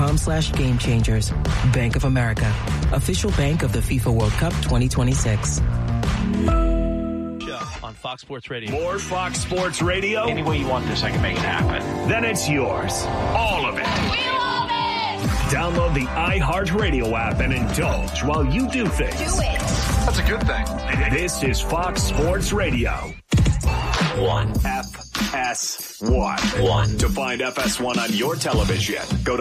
BankOfAmerica.com/gamechangers. Bank of America, official bank of the FIFA World Cup 2026. On Fox Sports Radio. More Fox Sports Radio? Any way you want this, I can make it happen. Then it's yours. All of it. We love it! Download the iHeartRadio app and indulge while you do things. Do it. That's a good thing. This is Fox Sports Radio. 1. FS1. To find FS1 on your television, go to